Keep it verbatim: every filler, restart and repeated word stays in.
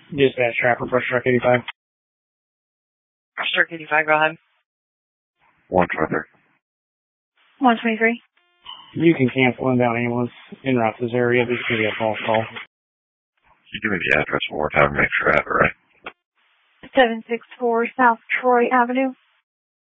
Dispatch trapper, brush truck eighty-five. Brush truck eighty-five, go ahead. one twenty-three. one twenty-three. You can cancel inbound ambulance in route to this area. This is going to be a false call. Can you give me the address one more time to make sure I have it right? seven six four South Troy Avenue.